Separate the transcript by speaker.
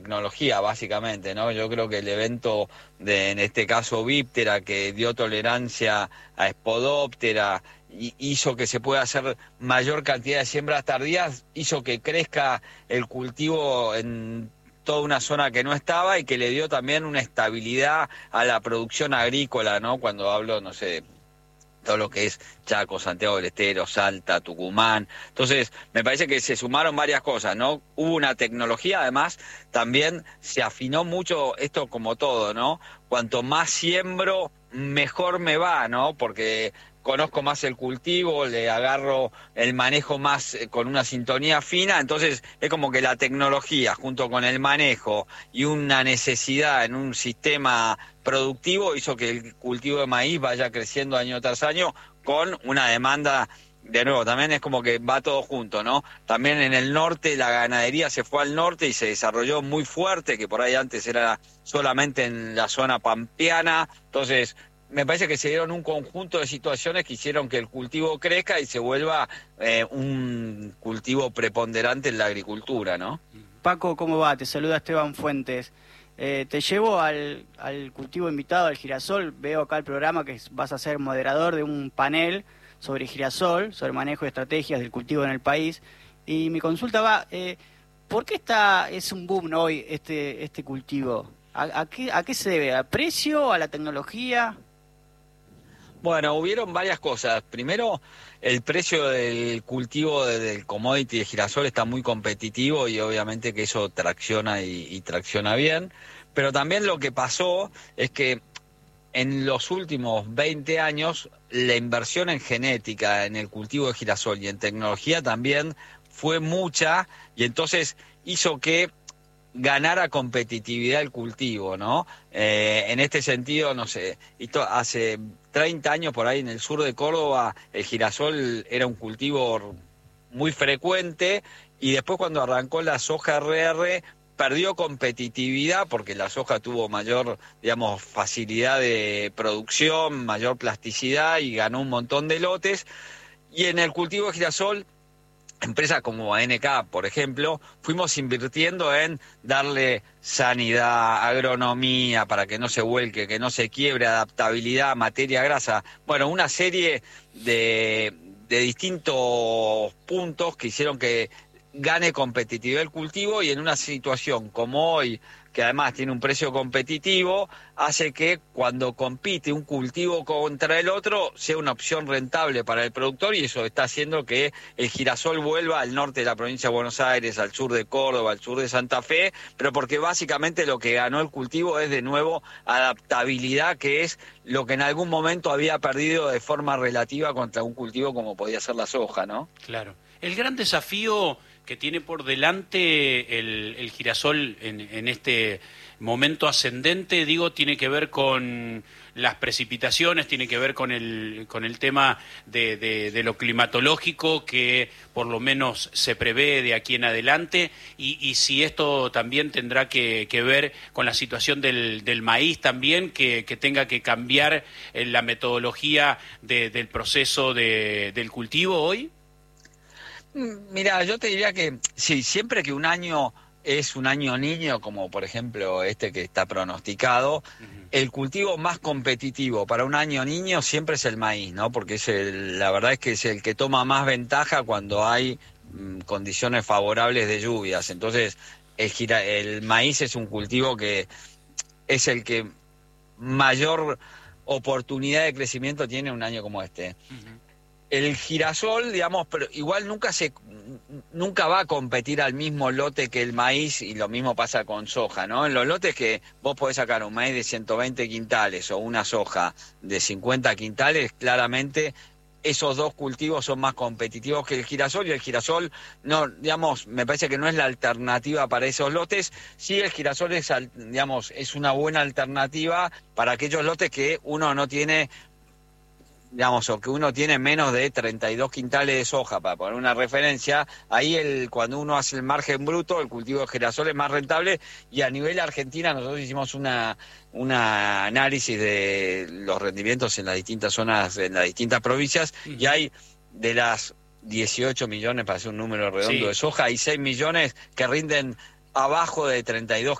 Speaker 1: tecnología, básicamente, ¿no? Yo creo que el evento en este caso Víptera, que dio tolerancia a Spodoptera, hizo que se pueda hacer mayor cantidad de siembras tardías, hizo que crezca el cultivo en toda una zona que no estaba y que le dio también una estabilidad a la producción agrícola, ¿no? Cuando hablo, no sé, todo lo que es Chaco, Santiago del Estero, Salta, Tucumán. Entonces, me parece que se sumaron varias cosas, ¿no? Hubo una tecnología, además, también se afinó mucho esto como todo, ¿no? Cuanto más siembro, mejor me va, ¿no? Porque conozco más el cultivo, le agarro el manejo más con una sintonía fina, entonces es como que la tecnología junto con el manejo y una necesidad en un sistema productivo hizo que el cultivo de maíz vaya creciendo año tras año con una demanda. De nuevo, también es como que va todo junto, ¿no? También en el norte la ganadería se fue al norte y se desarrolló muy fuerte, que por ahí antes era solamente en la zona pampeana. Entonces, me parece que se dieron un conjunto de situaciones que hicieron que el cultivo crezca y se vuelva un cultivo preponderante en la agricultura, ¿no?
Speaker 2: Paco, ¿cómo va? Te saluda Esteban Fuentes. Te llevo al cultivo invitado, al girasol. Veo acá el programa que vas a ser moderador de un panel sobre girasol, sobre manejo de estrategias del cultivo en el país. Y mi consulta va, ¿por qué es un boom, ¿no, hoy este cultivo? ¿A qué se debe? ¿Al precio? ¿A la tecnología?
Speaker 1: Bueno, hubieron varias cosas. Primero, el precio del cultivo del commodity de girasol está muy competitivo y obviamente que eso tracciona y tracciona bien. Pero también lo que pasó es que en los últimos 20 años la inversión en genética, en el cultivo de girasol y en tecnología también fue mucha y entonces hizo que ganara competitividad el cultivo, ¿no? En este sentido, no sé, hace 30 años por ahí en el sur de Córdoba el girasol era un cultivo muy frecuente y después cuando arrancó la soja RR perdió competitividad porque la soja tuvo mayor, digamos, facilidad de producción, mayor plasticidad y ganó un montón de lotes. Y en el cultivo de girasol, empresas como ANK, por ejemplo, fuimos invirtiendo en darle sanidad, agronomía, para que no se vuelque, que no se quiebre, adaptabilidad, materia grasa. Bueno, una serie de distintos puntos que hicieron que gane competitividad el cultivo y en una situación como hoy, que además tiene un precio competitivo, hace que cuando compite un cultivo contra el otro sea una opción rentable para el productor y eso está haciendo que el girasol vuelva al norte de la provincia de Buenos Aires, al sur de Córdoba, al sur de Santa Fe, pero porque básicamente lo que ganó el cultivo es de nuevo adaptabilidad, que es lo que en algún momento había perdido de forma relativa contra un cultivo como podía ser la soja, ¿no?
Speaker 3: Claro. El gran desafío que tiene por delante el girasol en este momento ascendente, digo, tiene que ver con las precipitaciones, tiene que ver con el tema de lo climatológico que por lo menos se prevé de aquí en adelante y si esto también tendrá que ver con la situación del maíz también, que tenga que cambiar la metodología del proceso del cultivo hoy.
Speaker 1: Mira, yo te diría que sí, siempre que un año es un año niño, como por ejemplo este que está pronosticado, el cultivo más competitivo para un año niño siempre es el maíz, ¿no? Porque la verdad es que es el que toma más ventaja cuando hay condiciones favorables de lluvias. Entonces, el maíz es un cultivo que es el que mayor oportunidad de crecimiento tiene un año como este. El girasol, digamos, pero igual nunca va a competir al mismo lote que el maíz y lo mismo pasa con soja, ¿no? En los lotes que vos podés sacar un maíz de 120 quintales o una soja de 50 quintales, claramente esos dos cultivos son más competitivos que el girasol y el girasol, no, digamos, me parece que no es la alternativa para esos lotes. Sí, el girasol es, digamos, es una buena alternativa para aquellos lotes que uno no tiene, digamos, o que uno tiene menos de 32 quintales de soja, para poner una referencia, ahí cuando uno hace el margen bruto, el cultivo de girasol es más rentable, y a nivel Argentina nosotros hicimos una análisis de los rendimientos en las distintas zonas, en las distintas provincias, y hay de las 18 millones, para hacer un número redondo, de soja, hay 6 millones que rinden abajo de 32